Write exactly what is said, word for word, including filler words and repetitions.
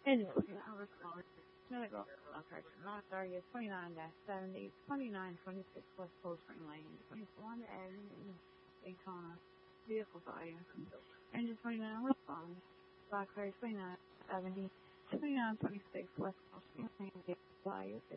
And just looking at our response. Another girl person. Not sorry, is twenty-nine seventy, twenty-nine twenty-six West Cold Spring Lane, twenty-one Avenue, Daytona. Vehicle value. Engine twenty-nine response. Black Clary twenty-nine seventy, twenty-nine twenty-six West Cold Spring Lane, vehicle value.